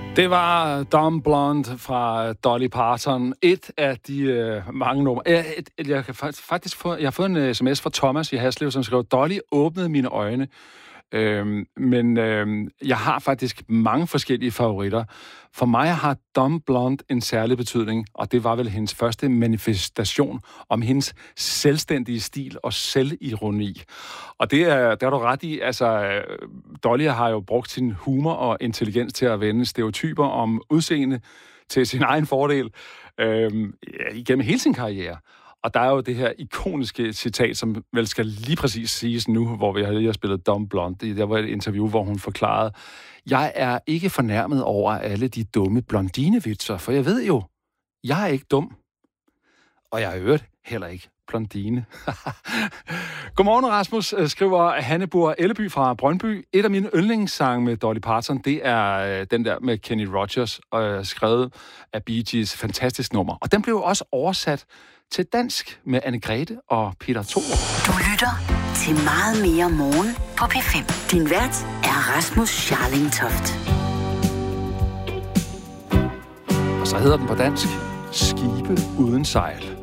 Det var Dumb Blonde fra Dolly Parton. Et af de mange numre. Jeg har fået en sms fra Thomas i Haslev, som skrev, Dolly åbnede mine øjne. Men jeg har faktisk mange forskellige favoritter. For mig har Dumb Blonde en særlig betydning, og det var vel hendes første manifestation om hendes selvstændige stil og selvironi. Og det er du ret i. Altså, Dolly har jo brugt sin humor og intelligens til at vende stereotyper om udseende til sin egen fordel igennem hele sin karriere. Og der er jo det her ikoniske citat, som vel skal lige præcis siges nu, hvor vi har spillet Dumb Blonde. Der var et interview, hvor hun forklarede, jeg er ikke fornærmet over alle de dumme blondinevitser, for jeg ved jo, jeg er ikke dum. Og jeg er øvrigt heller ikke blondine. Godmorgen, Rasmus, skriver Hanne Bohr Elleby fra Brøndby. Et af mine yndlingssange med Dolly Parton, det er den der med Kenny Rogers, skrevet af Bee Gees, fantastisk nummer. Og den blev også oversat til dansk med Anne-Grethe og Peter Thor. Du lytter til Meget mere morgen på P5. Din vært er Rasmus Scharling Toft. Og så hedder den på dansk Skibe uden sejl.